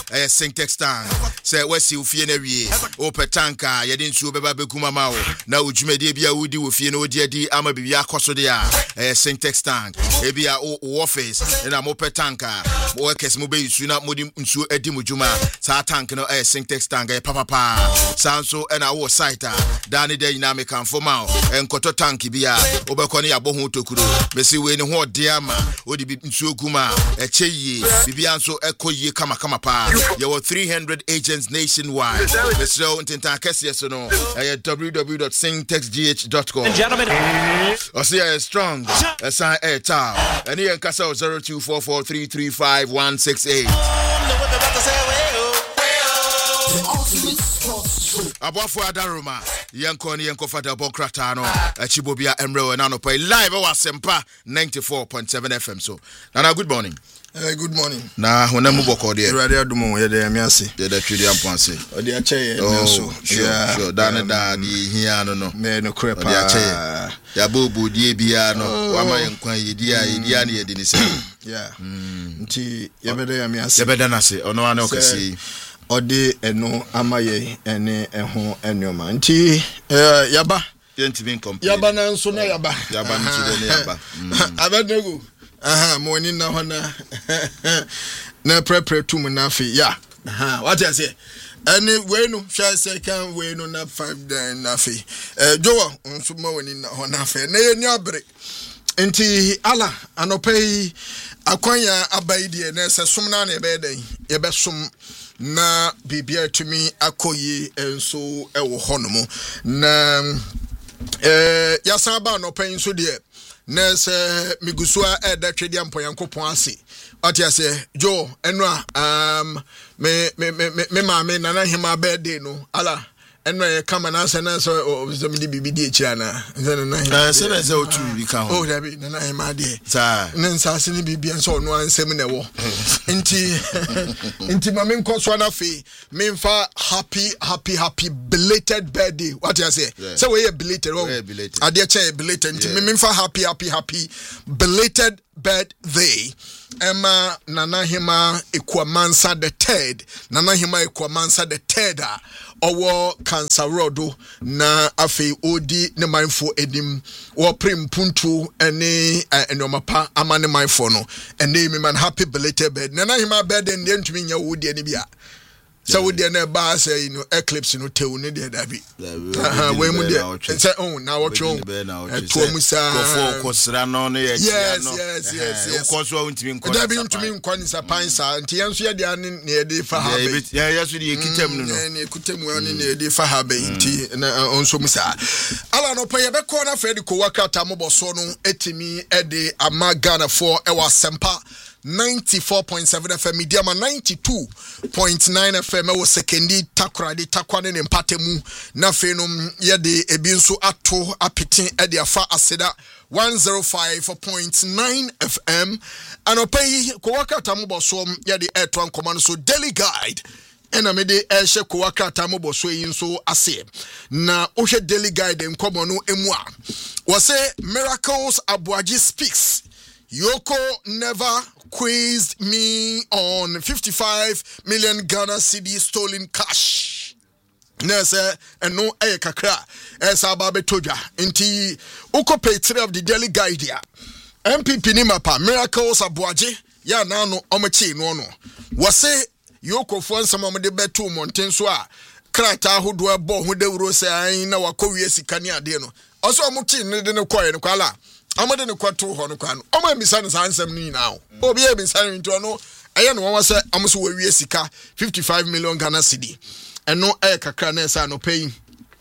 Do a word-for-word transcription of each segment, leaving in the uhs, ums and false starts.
eh Syntex tank say wasi ofie na wie ope tanka ye de nsuo beba bekuma ma wo na odwumade bia wodi wo fie na odi adi ama bibia akoso de a eh Syntex tank e bia o office na mo pe tanka mo kesi mo be isu na mo di nsuo adi mo dwuma sa tank no eh Syntex tank e papa pa sanso e na wo site a dani de nyina me kan fo ma enkoto tank bia obekọ ne yabo ho tokuro mesi we ne ho de ama odi nsuo kuma e cheye bibia nso ekoyie kama kama pa ye were three hundred agents nationwide so intinta kese so no eh w w w dot syntex g h dot com. Gentlemen, o say strong esa e ta eni en kasa zero two four four three three five one six eight. Aboafo adaroma yenko ne yenko fada bokrata no achibobia emre na no pay live wa Sempa ninety-four point seven F M so nana good morning. Uh, good morning. Na hona mu boko de radio adumo ye de me ase ye de twidi amponse o de ache ye me so sure sure dan da di hia no no me no crepa o de ache ya bobo die bia no wa ma yenkwan ye dia ye dia na ye de ni se yeah nti ye be de me ase ye be de na se ono ana o kesi ode eno amaye ene eho enoma nti eh yaba yentimi complain yaba na nso na yaba yaba nti de yaba abednego aha mo ni na hona na prepare to mu na fi ya aha what I say any we no shall say can we no na five then na fi eh jowo nso mo woni na hona fi na ye ni abre nti ala anopai akwanya abaidie na se som na na ebe den ye be som na bibia tumi akoyi enso ewo honomo na eh yasaba no pen so de na se migusua e da twedi ampo yankopon ase ati ase jo eno a um me me me me ma me na na hima birthday no ala eno e kama na se na so zomidi bibidi e kira na se na na se na se otu bi ka ho oh da bi na na hima de sa na nsa se ni bibia nso no ansem na wo nti nti ma me nkoso na fe me mfa happy happy happy belated birthday what you say say we belated oh ade che belated nti me mfa happy happy happy belated birthday Emma Nana Hima Ekwamansa the third Nana Hima Ekwamansa the third owo cancer rodo na afi odi ne mindful edim wo prim puntu ene enomapa amane mindful no ene me man happy belated birthday Nana Hima birthday ndi ntumi nya wo di ene bia so we dey na ba say you know eclipse no tew ne dey da bi aha we mu dey say oh na what you to mu sa ko ko sra no no ye yes yes yes yes ko so ntimi nko da bi ntumi nko ni sa pan sa nti yenso ye dey ne ye dey fa ha be ya ya so dey kitem no no ne kitem ne ye dey fa ha be nti na onso mu sa ala no pa ye be ko na fa di ko wakata mo boso no etimi e de ama Ghana for e wa Sempa ninety-four point seven F M Media ninety-two point nine F M wo sekendi takra de takwane ne mpatemu na fenum ye de ebi nso ato apete e de afa aseda one oh five point nine F M anopai ko wakata mo boso ye de eto command so daily guide ena me de ehye ko wakata mo boso yi nso ase na ohwe daily guide nkomo no emu a wo say miracles Abuaji speaks Yoko never quizzed me on fifty-five million Ghana cedi stolen cash. Nese eno e kakra esa babe toja inti uko page three of the daily guide ya M P P ni mapa miracles Abuaji ya nano omechi no no wase Yoko fo nsama mo de beto monten so a krata hodo ebo ho de wuro se an na wakowie sika ni ade no oso omuchi ne de ne koye ne kwala amade ne kwato ho no kwano omo emisa ne sansem ni na o obi emisa ne nto no aye no won se amso wawie sika fifty-five million Ghana cedi eno e kakra na esa no pay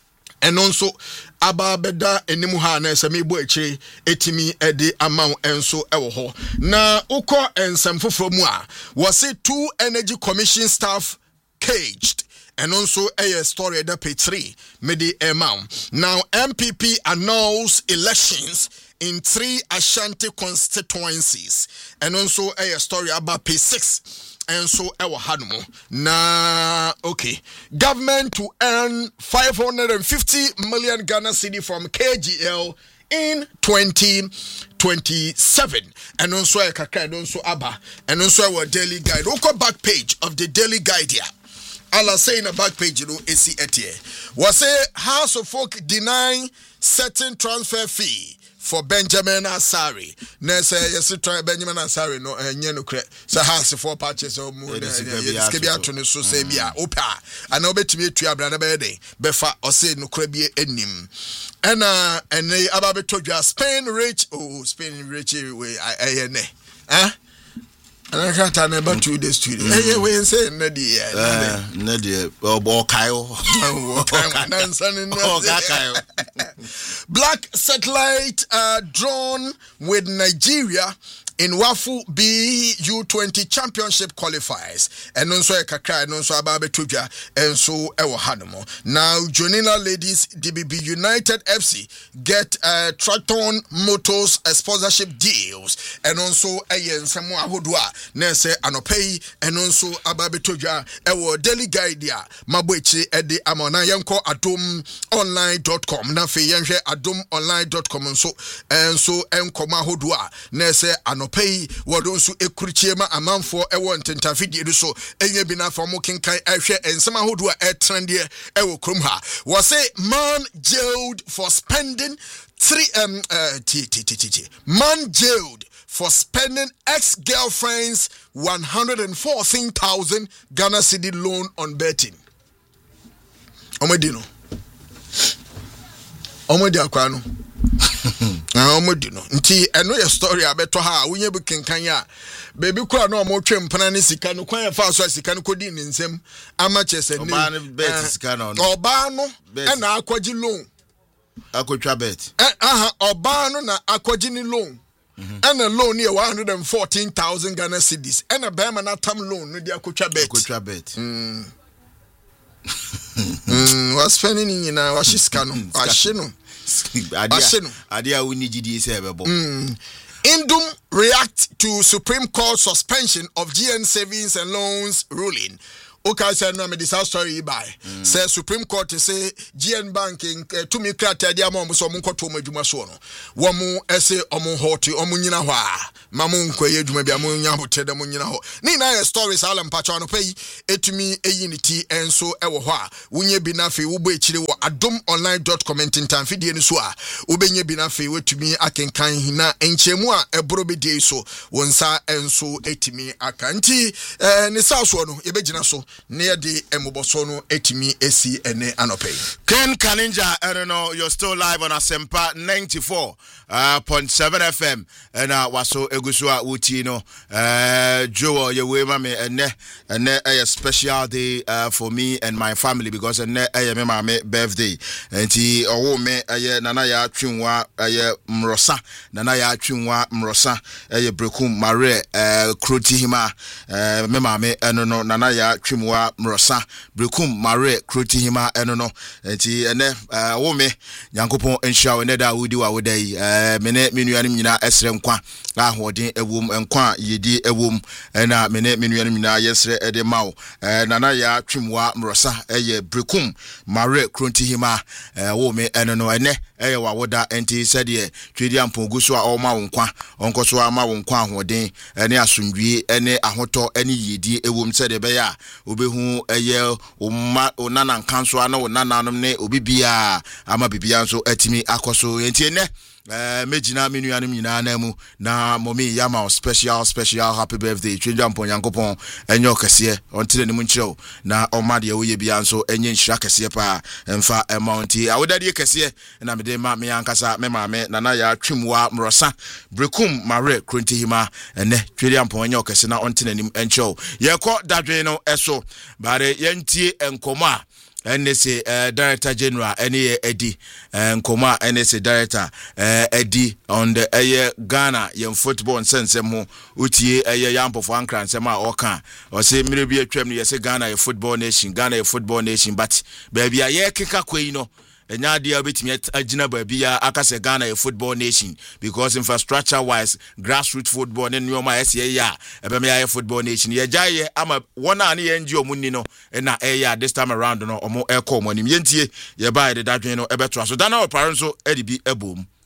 eno nso aba beda enimu ha na esa mebo akire etimi ede amaw enso ewo ho na ukọ ensem foforo mu a wose two energy commission staff caged and also a story that page three made amount. Now M P P announced elections in three Ashanti constituencies and also a story about page six and so our hanumo na okay government to earn five hundred fifty million Ghana cedi from K G L in twenty twenty-seven. And also a kakra and also abba and also our daily guide. Oko back page of the daily guide here. I'll say in the back page, you know, A C eight here. Was say House of Folk denying certain transfer fee for Benjamin Asari. Nessa, yes, try Benjamin Asari, no, and you know, so House of Four patches or more than Skibia to so say, yeah, Opa. I know bet me to your brother Bede, Befa or say no crabby enim. And uh, and they about told you Spain rich, oh, Spain rich, way, I, I, eh? And I can't tell about two days to the hey, we say Nadia, Nadia, or Kyle, Black satellite uh, drone with Nigeria in Wafu B U twenty Championship qualifiers. And also a kakra, and also a babe tuja, and so ewa hanamo. Now, Jonina Ladies, D B B United F C get uh, Traton Motors uh, sponsorship deals, and also a yen samwa hodwa, nese anopei, and also a babe tuja, ewa daily guide ya, mabwechi edi amona yanko adum online dot com. Nafe yenje adum online dot com, and so, and so, enkoma hodwa, nese anopei. Pay wadonsu ekurichema amanfo ewo ntentafidi so enye bina for mo kenkan ehwe ensema hodo a etrendie ewo krom ha was say man jailed for spending three um uh t t t t man jailed for spending ex-girlfriend's one hundred fourteen thousand Ghana cedi loan on betting. Omedino Omedi akwano na omodi no nti eno ye story abeto ha wonye bu kenkan ya baby kura na omo twempana ne sika no kwan fa so sika no kodi ne nsem ama chese ni oba no bet sika no oba no e na akwaji loan akotwa bet eh aha oba no na akwaji ni loan and a loan near one hundred fourteen thousand Ghana cedis and a bema na tam loan no dia akotwa bet akotwa bet mm mm was spending in na washiska no ahye no Adia we need G D S Ebebo. Indum react to Supreme Court suspension of G N savings and loans ruling. Okay, say no me this story by. Say Supreme Court say G N banking uh, to me krata dia mo so mo nkoto mo adwuma so no. Wo mo ese omo hoti omo nyina ho a. Ma mo nkoye adwuma bia mo nya hotede mo nyina ho. Ni na your stories ala mpacho no pay etumi eyi ni ti enso ewo ho a. Wonye bi na fe wo bo ekire wo adom online dot com entintan fidie ni so a. Wo benye bi na fe wetumi akenkan hina enchemu a ebro be die so. Wonsa enso etimi akanti eh ni sa so no ye begina so. Near the Emubosono Etimi Esi Ene Anope. Ken Kaninja, I don't know, you're still live on Asempa ninety-four point seven F M. And I was so Egusua Utino, uh, Joe, your way, mammy, and ne a special day uh, for me and my family because ne a my birthday. And he, oh, me, a Nanaya Chunwa, a Mrosa, Nanaya Chunwa, Mrosa, a Brukum Mare, uh, Krutihima, uh, Memame, and no Nanaya Chunwa. Mrosa Brukum Mare Kruti hima eno no enti ene eh wo me Nyankopon enhia we neda wudi wa wodai eh mene menuanim nyina esre nkwa ahoden ewom nkwa yedi ewom na mene menuanim nyina yesre ede mawo eh nana ya twimwa Mrosa eye Brukum Mare Kruti hima eh wo me eno no ene eye wa woda enti sede twedi ampogu so a o ma wo nkwa onkoso ama wo nkwa ahoden ene asundwie ene ahoto ene yedi ewom sede be ya obehu eye umma onana nkanso ana onananom ne obibia ama bibia nso atimi akoso enti ne eh mejina menuanom nyina na mu na momi yama special special happy birthday twedwa mpon Yankopon enyo kese ontire ne mu nkyerɛw na omade wo ye bia nso enye nhyira kese pa emfa amounti awodade kese na mede ma me ankasa me maame nana ya twimwa Mrosa Brukum Mare Kruntihima ene twedwa mpon enyo kese na ontire ne mu nkyerɛw yekɔ dadwe no eso bare yentie enkoma N S A uh, Director General N A Eddie and Nkoma N S A Director uh, Eddie on the uh, Ghana young football sense mo utie uh, yampo for ankra nsema oka o say mire bi atwam no say Ghana a football nation Ghana a football nation but baby aye keka kwei no enya dia betimi agina baby ya akase Ghana a football nation because infrastructure wise grassroots football ne nyoma ese ya ebe me ya football nation ye jaye ama wona ne ye nji omunni no na e ya this time around no omo e ko omo nim yentie ye ba de dadwen no ebe to so dana opare so e di bi ebom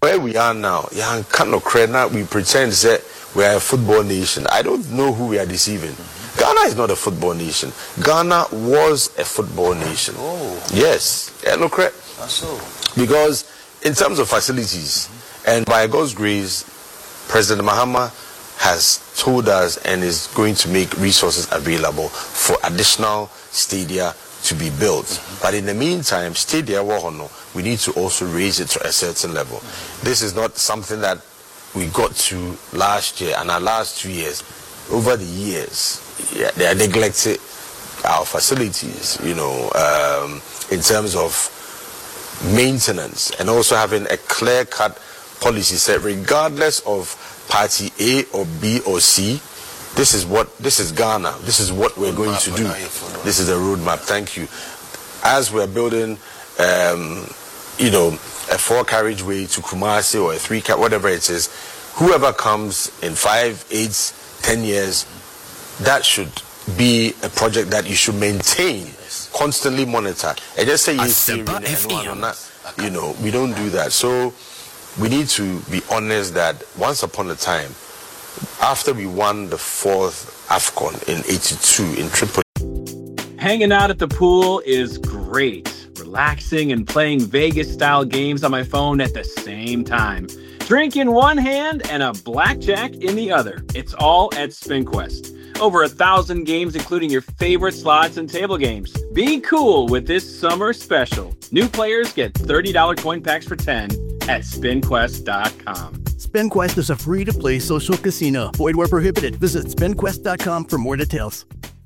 Where we are now, young kind of credit, we pretend that we are a football nation. I don't know who we are deceiving. Mm-hmm. Ghana is not a football nation. Ghana was a football nation. Oh. Yes. Hello, correct. So. Because in terms of facilities, mm-hmm. and by God's grace, President Mahama has told us and is going to make resources available for additional stadia to be built. Mm-hmm. But in the meantime, stadia, we need to also raise it to a certain level. Mm-hmm. This is not something that we got to last year and our last two years. Over the years, yeah, they are neglected our facilities, you know, um, in terms of maintenance, and also having a clear-cut policy set regardless of party A or B or C. This is what this is Ghana. This is what we're going to do. This is the roadmap. Thank you. As we're building, um, you know, a four carriageway to Kumasi or a three car, whatever it is, whoever comes in five, eight, ten years, that should be a project that you should maintain, yes. constantly monitor. And just say you know, we don't do that. So we need to be honest that once upon a time, after we won the fourth AFCON in eighty-two in Tripoli. Hanging out at the pool is great. Relaxing and playing Vegas-style games on my phone at the same time. Drink in one hand and a blackjack in the other. It's all at SpinQuest. Over a thousand games, including your favorite slots and table games. Be cool with this summer special. New players get thirty dollars coin packs for ten at spin quest dot com. SpinQuest is a free-to-play social casino. Void where prohibited. Visit spin quest dot com for more details.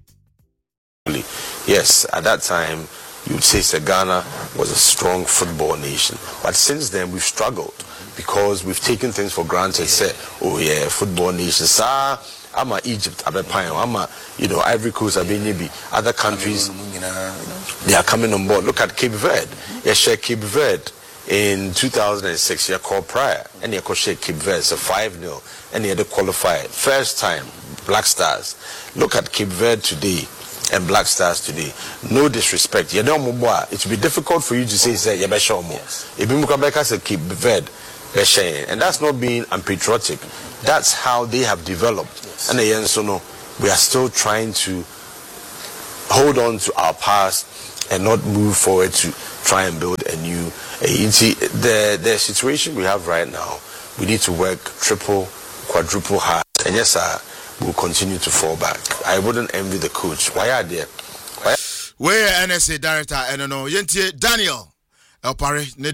Yes, at that time, you would say that Ghana was a strong football nation. But since then, we've struggled because we've taken things for granted. Say, oh yeah, football nation. Sir, I'm a Egypt, I'm a Pine, I'm a, you know, Ivory Coast, I've been other countries, they are coming on board. Look at Cape Verde. Yes, share Cape Verde in two thousand six, you called prior, and you called Cape Verde, it's a five nil, and you had to qualify. First time, Black Stars. Look at Cape Verde today and Black Stars today. No disrespect. You know, it will be difficult for you to say, say, you better if you come back as a Cape Verde, and that's not being unpatriotic. That's how they have developed. Yes. And again, so no, we are still trying to hold on to our past and not move forward to try and build a new. Uh, you see, the the situation we have right now, we need to work triple, quadruple hard. And yes, sir, we'll continue to fall back. I wouldn't envy the coach. Why are they? Why? We're N S A director, and I know Yenti Daniel. I think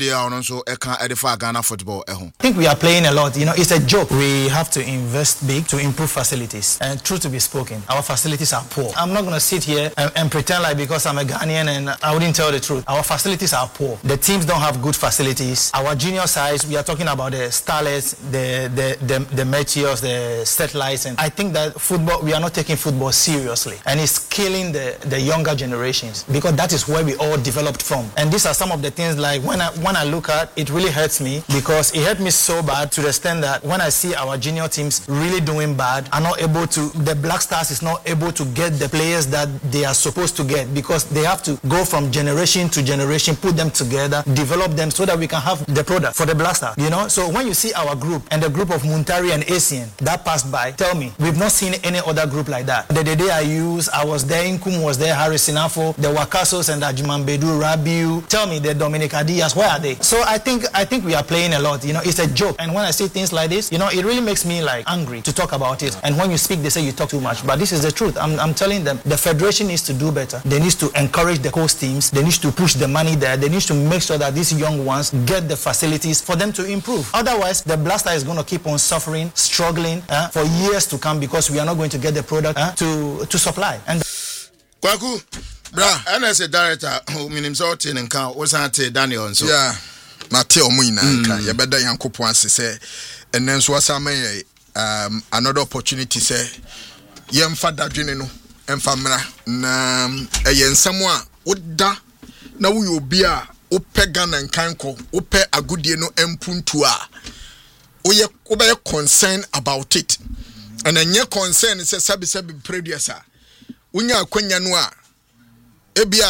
we are playing a lot. You know, it's a joke. We have to invest big to improve facilities. And truth to be spoken, our facilities are poor. I'm not going to sit here and, and pretend like because I'm a Ghanaian and I wouldn't tell the truth. Our facilities are poor. The teams don't have good facilities. Our junior size, we are talking about the starlets, the the the, the meteors, the satellites. And I think that football, we are not taking football seriously. And it's killing the, the younger generations because that is where we all developed from. And these are some of the things like when I when I look at it, really hurts me because it hurt me so bad to the extent that when I see our junior teams really doing bad, are not able to, the Black Stars is not able to get the players that they are supposed to get because they have to go from generation to generation, put them together, develop them so that we can have the product for the Black Stars. You know, so when you see our group and the group of Muntari and Asian that passed by, tell me, we've not seen any other group like that. The, the day I used, I was there, Nkum was there, Harris Sinafo, the Wakasos and the Ajimambedu, Rabiu. Tell me, the Dominic Adias, where are they? So I think I think we are playing a lot. You know, it's a joke. And when I see things like this, you know, it really makes me like angry to talk about it. And when you speak, they say you talk too much. But this is the truth. I'm, I'm telling them the federation needs to do better. They need to encourage the coast teams. They need to push the money there. They need to make sure that these young ones get the facilities for them to improve. Otherwise, the Blaster is going to keep on suffering, struggling uh, for years to come because we are not going to get the product uh, to to supply. And Kwaku, bra, N S A director, minim so tin nka, wo san te Daniel so. Yeah. Na te omo ina nka, ye beda Yankopon ase say, enen so asama ye um another opportunity say, ye mfa dadwene no, emfa mra na eye nsam a woda na wo obi a wo pe Ghana nkanko, wo pe agudie no empuntu a wo ye wo be concern about it. And enye concern say sabi sabi producer. Unya akwanya no a ebia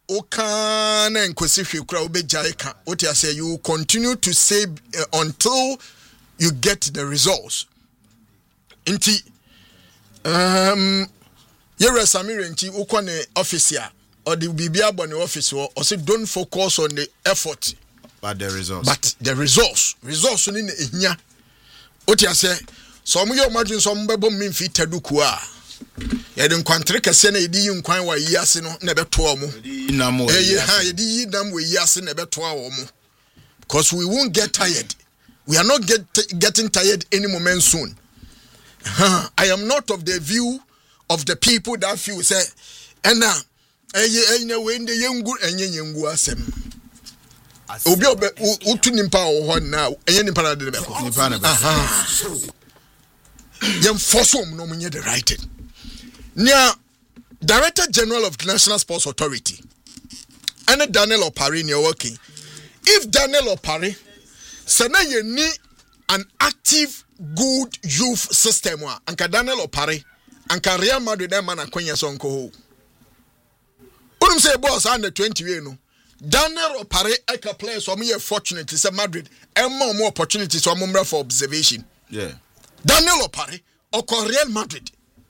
oka na nkosi hwe kura obegyae ka what you say you continue to say uh, until you get the results inti um yere Samira nti ukwa ne office a or the bibia bo ne office or say don't focus on the effort but the results but the results results ni na ehia what you say so mo yo imagine so mo bebo mfi taduku a ye de nkwantre kase na yedi nkwan wa yiase no na beto omo inamo eh ha yedi yidam wa yiase na beto omo because we won't get tired we are not get, getting tired any moment soon. huh. I am not of the view of the people that feel say and now eh eh when the young enye yengu asem obi obe utu nimpa wo na enye nimpa na de be ko nimpa na be yem force om no munye the right now Director General of the National Sports Authority and Daniel Opare near working if Daniel Opare say na ye ni an active good youth system wa anka Daniel Opare anka Real Madrid na man akwanya sonko ho unum say boss under twenty we no Daniel Opare eka players so me fortunate say Madrid e more more opportunities so mo for observation yeah Daniel Opare or Real Madrid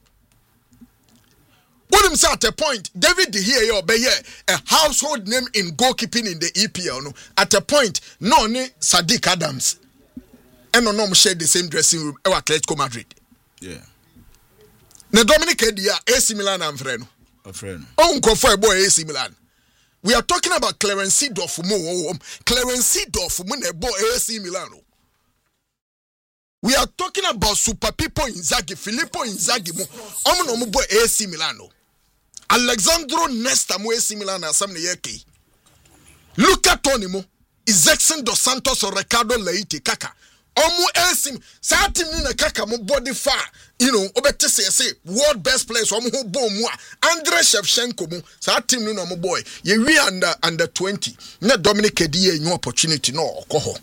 unum say at a point David De Gea yo be a household name in goalkeeping in the E P L no at a point no ni Sadiq Adams and no no share the same dressing room e Atletico Madrid yeah na Dominic Edia A C Milan am freno a friend on ko for boy A C Milan we are talking about Clarence Seedorf mo Clarence Seedorf mo na boy A C Milan we are talking about super people Inzaghi Filippo Inzaghi mo om no mo boy A C Milan Alexandro Nesta mo A C Milan asam ne yake Luca Toni mo Izexon dos Santos or Ricardo Leite Kaka omu esim sa team ni na kaka mo body far you know obete say say world best players omu ho bom mu a Andrei Shevchenko mu sa team ni na mo boy ye we under under twenty na Dominic Edia new opportunity no okoho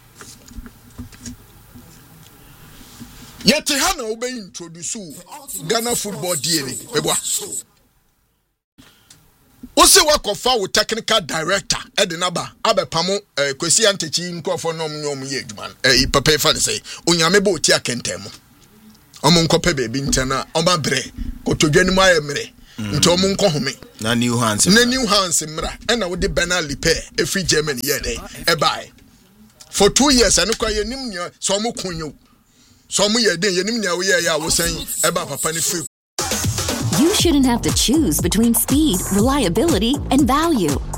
yet hana obe introduce Ghana football D N A eboa Ose wakofa wo technical director Edinaba abepamo eh, Kwesi Antechi nkofo nom nyom ye adwuma eh papa fa say onyame bo ti akentemo omo nkope bebi ntena oba bre kotodwani mu ayemre nti omo nkohome na new hands na new hands mra ena wo de Bernal Lipe every Germany ye dey e buy for two years and kwa ye nim nya so omo kunyo so omo ye den ye nim nya wo ye ya wo san e ba papa ne free. You shouldn't have to choose between speed, reliability, and value.